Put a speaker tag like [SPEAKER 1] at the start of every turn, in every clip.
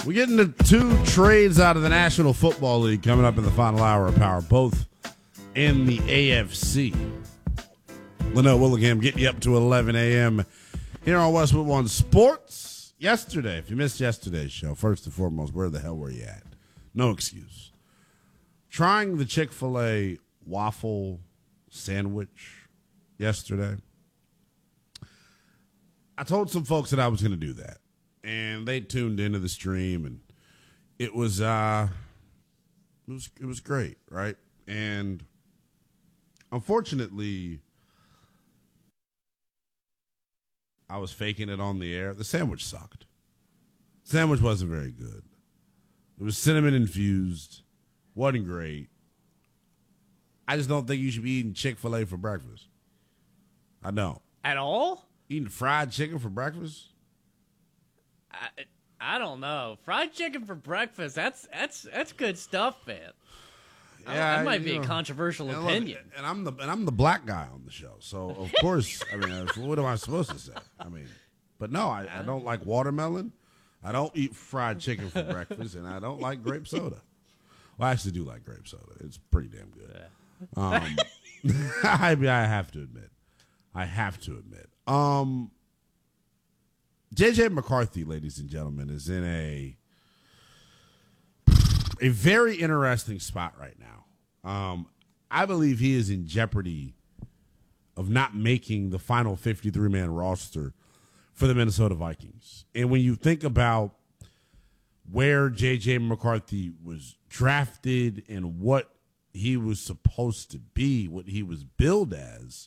[SPEAKER 1] We're getting the two trades out of the National Football League coming up in the final hour of Power, both in the AFC. Linnell Willingham getting you up to 11 a.m. here on Westwood One Sports. Yesterday, if you missed yesterday's show, first and foremost, where the hell were you at? No excuse. Trying the Chick-fil-A waffle sandwich yesterday. I told some folks that I was going to do that. And they tuned into the stream, and it was great, right? And unfortunately, I was faking it on the air. The sandwich sucked. The sandwich wasn't very good. It was cinnamon infused, wasn't great. I just don't think you should be eating Chick-fil-A for breakfast. I don't.
[SPEAKER 2] At all?
[SPEAKER 1] Eating fried chicken for breakfast?
[SPEAKER 2] I don't know. Fried chicken for breakfast, that's good stuff, man.
[SPEAKER 1] Yeah,
[SPEAKER 2] that might be a controversial opinion.
[SPEAKER 1] Look, and I'm the black guy on the show, so of course, I mean, what am I supposed to say? I mean, but no, I don't like watermelon. I don't eat fried chicken for breakfast, and I don't like grape soda. Well, I actually do like grape soda. It's pretty damn good. I have to admit. J.J. McCarthy, ladies and gentlemen, is in a very interesting spot right now. I believe he is in jeopardy of not making the final 53-man roster for the Minnesota Vikings. And when you think about where J.J. McCarthy was drafted and what he was supposed to be, what he was billed as,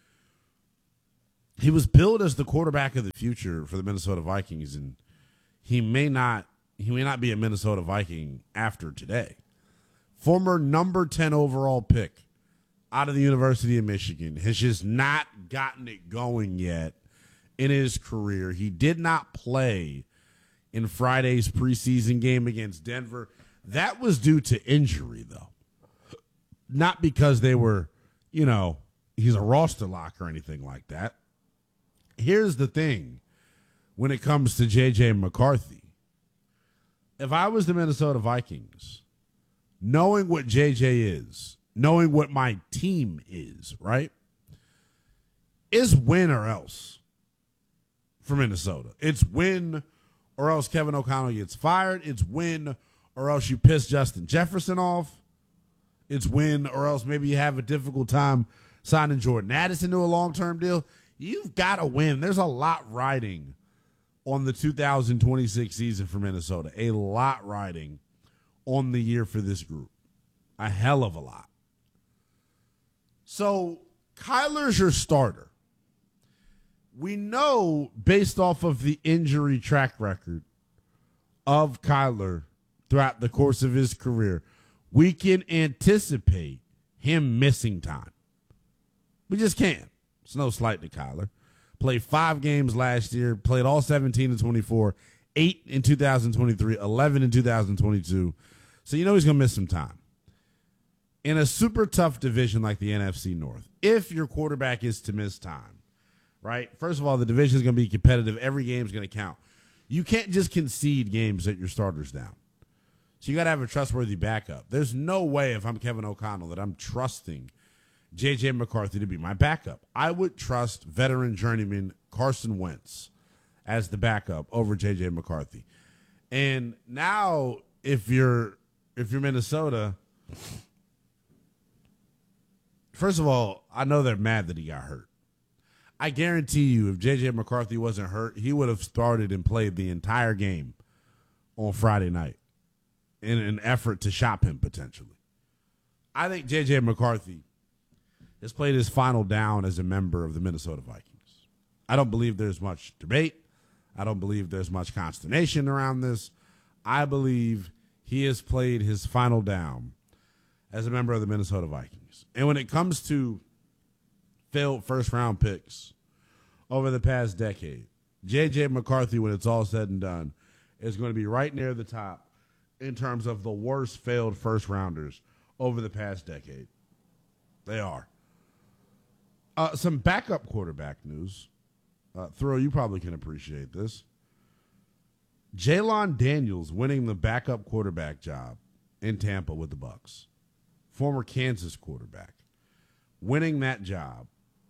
[SPEAKER 1] he was billed as the quarterback of the future for the Minnesota Vikings, and he may not be a Minnesota Viking after today. Former number 10 overall pick out of the University of Michigan has just not gotten it going yet in his career. He did not play in Friday's preseason game against Denver. That was due to injury, though. Not because they were, he's a roster lock or anything like that. Here's the thing when it comes to J.J. McCarthy. If I was the Minnesota Vikings, knowing what J.J. is, knowing what my team is, right, is win or else for Minnesota. It's win or else Kevin O'Connell gets fired. It's win or else you piss Justin Jefferson off. It's win or else maybe you have a difficult time signing Jordan Addison to a long-term deal. You've got to win. There's a lot riding on the 2026 season for Minnesota. A lot riding on the year for this group. A hell of a lot. So, Kyler's your starter. We know, based off of the injury track record of Kyler throughout the course of his career, we can anticipate him missing time. We just can't. It's no slight to Kyler. Played 5 games last year, played all 17 in 24, 8 in 2023, 11 in 2022. So you know he's going to miss some time. In a super tough division like the NFC North, if your quarterback is to miss time, right? First of all, the division is going to be competitive. Every game is going to count. You can't just concede games that your starter's down. So you got to have a trustworthy backup. There's no way, if I'm Kevin O'Connell, that I'm trusting J.J. McCarthy to be my backup. I would trust veteran journeyman Carson Wentz as the backup over J.J. McCarthy. And now, if you're Minnesota, first of all, I know they're mad that he got hurt. I guarantee you, if J.J. McCarthy wasn't hurt, he would have started and played the entire game on Friday night in an effort to shop him potentially. I think J.J. McCarthy has played his final down as a member of the Minnesota Vikings. I don't believe there's much debate. I don't believe there's much consternation around this. I believe he has played his final down as a member of the Minnesota Vikings. And when it comes to failed first-round picks over the past decade, J.J. McCarthy, when it's all said and done, is going to be right near the top in terms of the worst failed first-rounders over the past decade. They are. Some backup quarterback news. Throw, you probably can appreciate this. Jalon Daniels winning the backup quarterback job in Tampa with the Bucs, former Kansas quarterback, winning that job.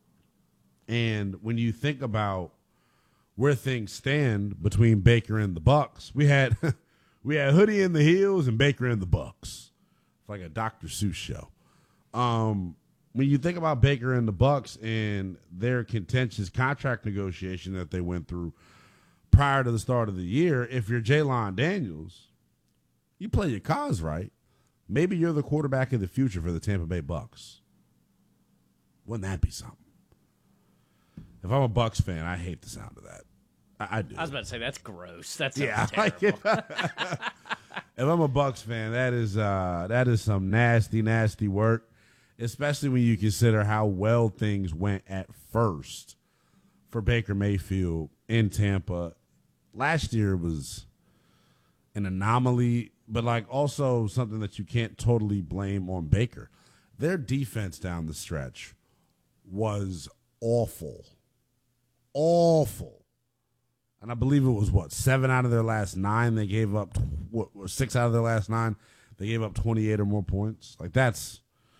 [SPEAKER 1] And when you think about where things stand between Baker and the Bucs, we had Hoodie in the Heels and Baker in the Bucs. It's like a Dr. Seuss show. When you think about Baker and the Bucs and their contentious contract negotiation that they went through prior to the start of the year, if you're Jalon Daniels, you play your cards right. Maybe you're the quarterback of the future for the Tampa Bay Bucs. Wouldn't that be something? If I'm a Bucs fan, I hate the sound of that. I do.
[SPEAKER 2] I was about to say that's gross. That's
[SPEAKER 1] yeah.
[SPEAKER 2] terrible.
[SPEAKER 1] If I'm a Bucs fan, that is some nasty, nasty work. Especially when you consider how well things went at first for Baker Mayfield in Tampa. Last year was an anomaly, but like also something that you can't totally blame on Baker. Their defense down the stretch was awful. Awful. And I believe it was, 7 out of their last 9. They gave up, 6 out of their last 9. They gave up 28 or more points. Like that's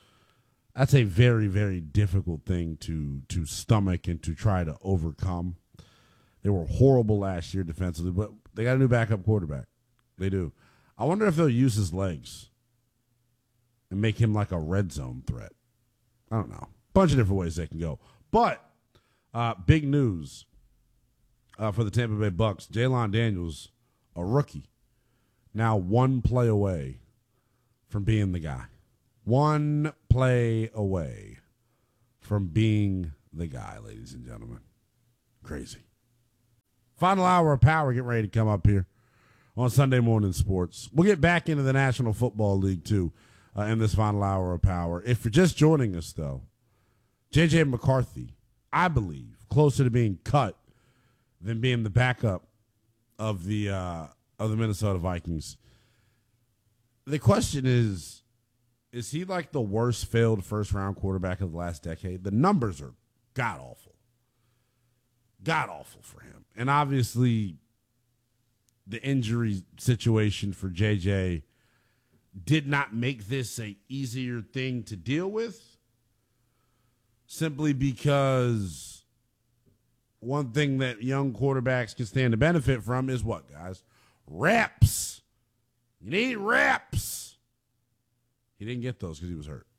[SPEAKER 1] a very, very difficult thing to stomach and to try to overcome. They were horrible last year defensively, but they got a new backup quarterback. They do. I wonder if they'll use his legs and make him like a red zone threat. I don't know. Bunch of different ways they can go. But big news for the Tampa Bay Bucs. Jalon Daniels, a rookie, now one play away from being the guy. One play away from being the guy, ladies and gentlemen. Crazy. Final hour of power getting ready to come up here on Sunday Morning Sports. We'll get back into the National Football League, too, in this final hour of power. If you're just joining us, though, J.J. McCarthy, I believe, closer to being cut than being the backup of the Minnesota Vikings. The question is he like the worst failed first-round quarterback of the last decade? The numbers are god-awful. God-awful for him. And obviously, the injury situation for JJ did not make this an easier thing to deal with, simply because one thing that young quarterbacks can stand to benefit from is what, guys? Reps. You need reps. He didn't get those because he was hurt.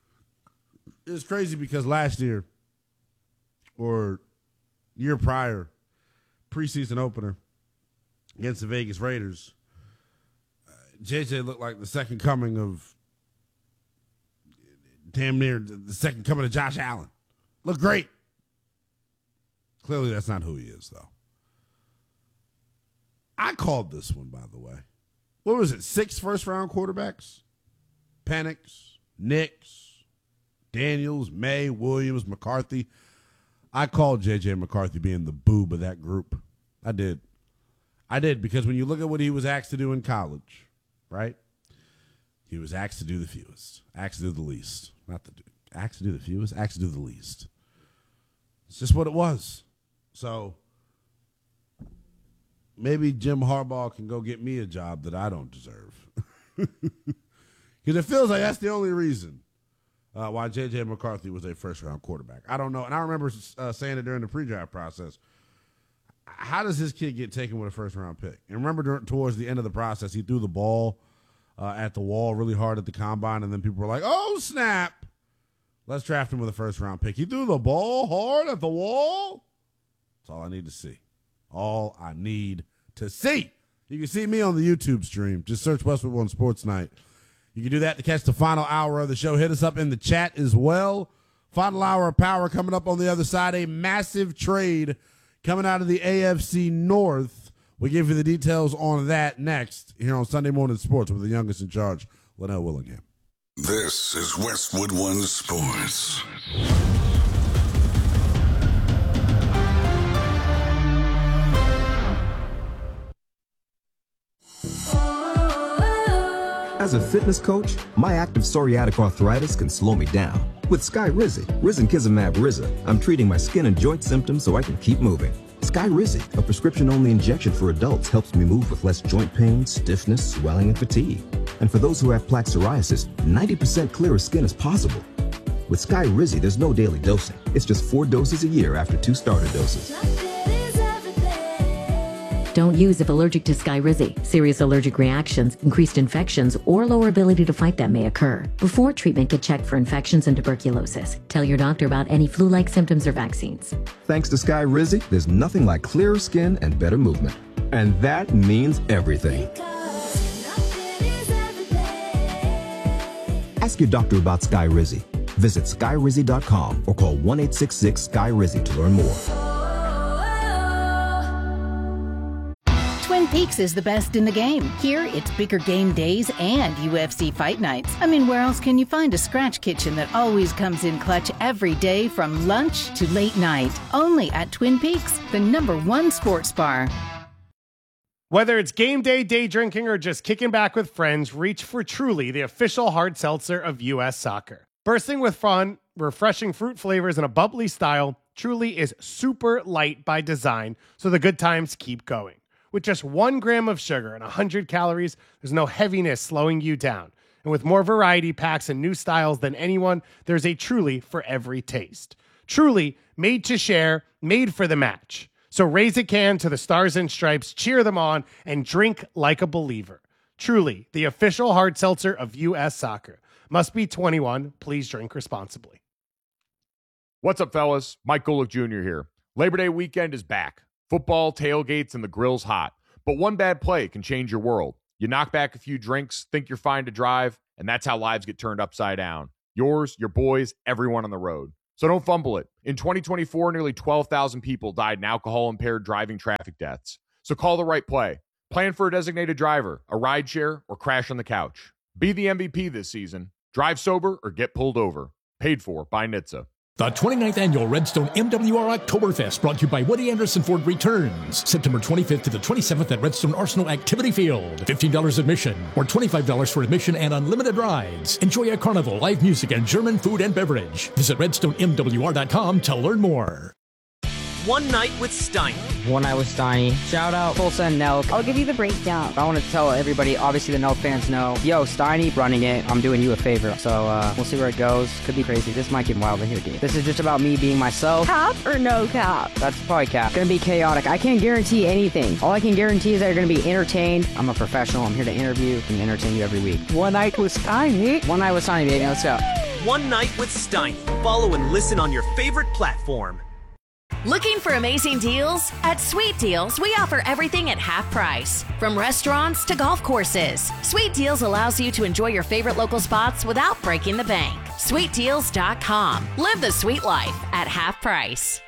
[SPEAKER 1] It was crazy because last year or year prior, preseason opener against the Vegas Raiders, JJ looked like the second coming of damn near the second coming of Josh Allen. Looked great. Clearly that's not who he is, though. I called this one, by the way. What was it, 6 first-round quarterbacks? Penix, Nix, Daniels, May, Williams, McCarthy. I called J.J. McCarthy being the boob of that group. I did because when you look at what he was asked to do in college, right? He was asked to do the fewest, asked to do the least. Asked to do the fewest, asked to do the least. It's just what it was. So maybe Jim Harbaugh can go get me a job that I don't deserve. Because it feels like that's the only reason why J.J. McCarthy was a first-round quarterback. I don't know. And I remember saying it during the pre-draft process. How does this kid get taken with a first-round pick? And remember towards the end of the process, he threw the ball at the wall really hard at the combine, and then people were like, oh, snap. Let's draft him with a first-round pick. He threw the ball hard at the wall? That's all I need to see. All I need to see. You can see me on the YouTube stream. Just search Westwood One Sports Night. You can do that to catch the final hour of the show. Hit us up in the chat as well. Final hour of power coming up on the other side. A massive trade coming out of the AFC North. We'll give you the details on that next here on Sunday Morning Sports with the youngest in charge, Linnell Willingham.
[SPEAKER 3] This is Westwood One Sports.
[SPEAKER 4] As a fitness coach, my active psoriatic arthritis can slow me down. With Skyrizi, Risankizumab Riza, I'm treating my skin and joint symptoms so I can keep moving. Skyrizi, a prescription-only injection for adults, helps me move with less joint pain, stiffness, swelling, and fatigue. And for those who have plaque psoriasis, 90% clearer skin is possible. With Skyrizi, there's no daily dosing. It's just 4 doses a year after 2 starter doses.
[SPEAKER 5] Don't use if allergic to Skyrizi. Serious allergic reactions, increased infections, or lower ability to fight them may occur. Before treatment, get checked for infections and tuberculosis. Tell your doctor about any flu-like symptoms or vaccines.
[SPEAKER 4] Thanks to Skyrizi, there's nothing like clearer skin and better movement. And that means everything. Ask your doctor about Skyrizi. Visit Skyrizi.com or call 1-866-SKY-RIZI to learn more.
[SPEAKER 6] Twin Peaks is the best in the game. Here, it's bigger game days and UFC fight nights. I mean, where else can you find a scratch kitchen that always comes in clutch every day from lunch to late night? Only at Twin Peaks, the #1 sports bar.
[SPEAKER 7] Whether it's game day, day drinking, or just kicking back with friends, reach for Truly, the official hard seltzer of U.S. Soccer. Bursting with fun, refreshing fruit flavors, and a bubbly style, Truly is super light by design, so the good times keep going. With just 1 gram of sugar and 100 calories, there's no heaviness slowing you down. And with more variety packs and new styles than anyone, there's a Truly for every taste. Truly, made to share, made for the match. So raise a can to the Stars and Stripes, cheer them on, and drink like a believer. Truly, the official hard seltzer of U.S. Soccer. Must be 21. Please drink responsibly.
[SPEAKER 8] What's up, fellas? Mike Golick Jr. here. Labor Day weekend is back. Football, tailgates, and the grill's hot. But one bad play can change your world. You knock back a few drinks, think you're fine to drive, and that's how lives get turned upside down. Yours, your boys, everyone on the road. So don't fumble it. In 2024, nearly 12,000 people died in alcohol-impaired driving traffic deaths. So call the right play. Plan for a designated driver, a rideshare, or crash on the couch. Be the MVP this season. Drive sober or get pulled over. Paid for by NHTSA.
[SPEAKER 9] The 29th Annual Redstone MWR Oktoberfest, brought to you by Woody Anderson Ford, returns September 25th to the 27th at Redstone Arsenal Activity Field. $15 admission or $25 for admission and unlimited rides. Enjoy a carnival, live music, and German food and beverage. Visit redstonemwr.com to learn more.
[SPEAKER 10] One Night with Steiny.
[SPEAKER 11] One Night with Steiny. Shout out Tulsa and Nelk. I'll give you the breakdown. I want to tell everybody, obviously the Nelk fans know, yo, Steiny running it. I'm doing you a favor. So we'll see where it goes. Could be crazy. This might get wild in here, dude. This is just about me being myself.
[SPEAKER 12] Cap or no cap?
[SPEAKER 11] That's probably cap. Gonna be chaotic. I can't guarantee anything. All I can guarantee is that you're gonna be entertained. I'm a professional. I'm here to interview and entertain you every week.
[SPEAKER 12] One Night with Steiny.
[SPEAKER 11] One Night with Steiny, baby. Let's go.
[SPEAKER 10] One Night with Steiny. Follow and listen on your favorite platform.
[SPEAKER 13] Looking for amazing deals? At Sweet Deals, we offer everything at half price. From restaurants to golf courses, Sweet Deals allows you to enjoy your favorite local spots without breaking the bank. SweetDeals.com. Live the sweet life at half price.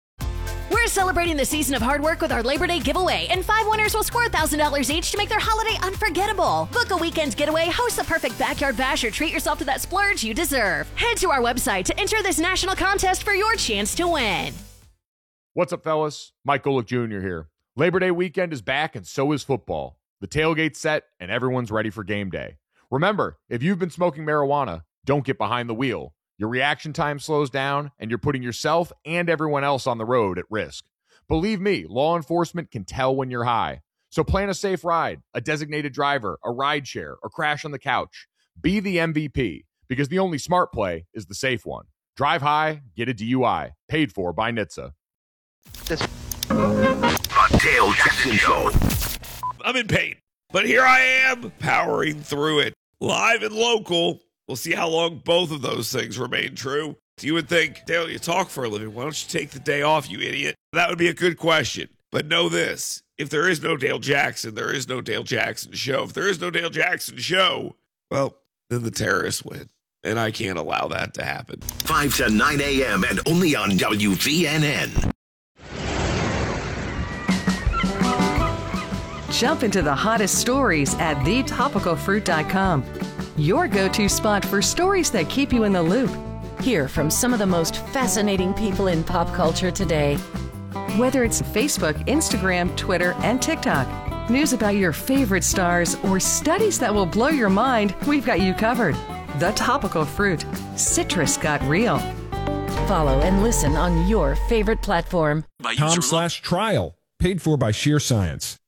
[SPEAKER 13] We're celebrating the season of hard work with our Labor Day giveaway, and 5 winners will score $1,000 each to make their holiday unforgettable. Book a weekend getaway, host the perfect backyard bash, or treat yourself to that splurge you deserve. Head to our website to enter this national contest for your chance to win.
[SPEAKER 8] What's up, fellas? Mike Golick Jr. here. Labor Day weekend is back, and so is football. The tailgate's set, and everyone's ready for game day. Remember, if you've been smoking marijuana, don't get behind the wheel. Your reaction time slows down, and you're putting yourself and everyone else on the road at risk. Believe me, law enforcement can tell when you're high. So plan a safe ride, a designated driver, a ride share, or crash on the couch. Be the MVP, because the only smart play is the safe one. Drive high, get a DUI. Paid for by NHTSA.
[SPEAKER 3] The Dale Jackson Show.
[SPEAKER 14] I'm in pain, but here I am, powering through it. Live and local. We'll see how long both of those things remain true. You would think, Dale, you talk for a living. Why don't you take the day off, you idiot? That would be a good question. But know this. If there is no Dale Jackson, there is no Dale Jackson Show. If there is no Dale Jackson Show, well, then the terrorists win. And I can't allow that to happen.
[SPEAKER 3] 5 to 9 a.m. and only on WVNN.
[SPEAKER 15] Jump into the hottest stories at thetopicalfruit.com. Your go-to spot for stories that keep you in the loop.
[SPEAKER 16] Hear from some of the most fascinating people in pop culture today.
[SPEAKER 15] Whether it's Facebook, Instagram, Twitter, and TikTok, news about your favorite stars, or studies that will blow your mind, we've got you covered. The Topical Fruit. Citrus got real.
[SPEAKER 16] Follow and listen on your favorite platform.
[SPEAKER 17] .com/trial. Paid for by Sheer Science.